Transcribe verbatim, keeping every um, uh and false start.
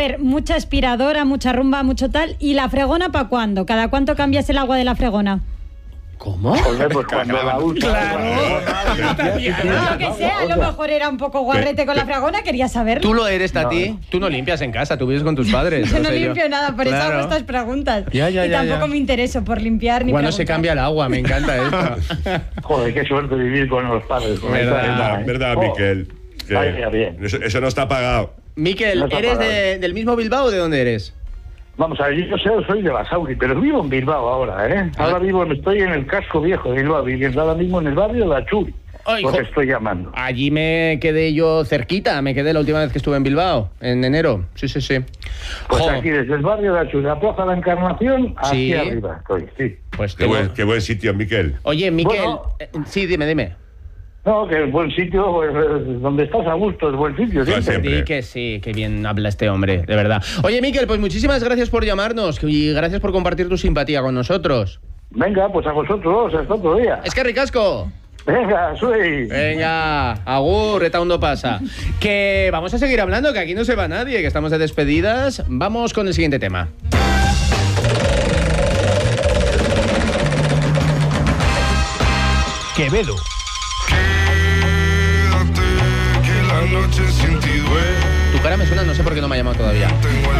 ver, mucha aspiradora, mucha rumba, mucho tal. ¿Y la fregona para cuándo? ¿Cada cuánto cambias el agua de la fregona? ¿Cómo? Joder, pues cuando la usas, Claro. Lo que sea, a lo mejor era un poco guarrete con la fregona, quería saberlo. ¿Tú lo eres, Tati? No. Tú no limpias en casa, tú vives con tus padres. Yo no sé limpio nada, por eso Claro. hago estas preguntas. Ya, ya, y ya, tampoco ya. me intereso por limpiar ni Cuando se preguntar. cambia el agua, me encanta esto. Joder, qué suerte vivir con los padres. Con Verdad, esta edad, ¿eh? ¿Verdad, Oh, Miquel? Que vaya bien. Eso, eso no está pagado. Miquel, No está ¿eres pagado. de- del mismo Bilbao o de dónde eres? Vamos a ver, yo sé, soy de Basauri, pero vivo en Bilbao ahora, ¿eh? Ahora vivo, estoy en el casco viejo de Bilbao, viviendo ahora mismo en el barrio de Achuri, Ay, lo que jo- estoy llamando. Allí me quedé yo cerquita, me quedé la última vez que estuve en Bilbao, en enero. Sí, sí, sí. Pues Jo, aquí, desde el barrio de Achuri, la Plaza de la Encarnación, hacia Sí. arriba estoy, sí. pues Qué tengo- buen, qué buen sitio, Miquel. Oye, Miquel, Bueno. eh, sí, dime, dime. No, que es buen sitio, pues, eh, donde estás a gusto, es buen sitio, Claro, siempre. siempre. Sí, que sí, que bien habla este hombre, de verdad. Oye, Miquel, pues muchísimas gracias por llamarnos y gracias por compartir tu simpatía con nosotros. Venga, pues a vosotros, hasta otro día. Es que ricasco. Venga, soy. Venga, agur, eta ondo pasa. Que vamos a seguir hablando, que aquí no se va nadie, que estamos de despedidas. Vamos con el siguiente tema. Quevedo. Quédate, que la noche sin ti duele. Tu cara me suena, no sé por qué no me ha llamado todavía. Tengo el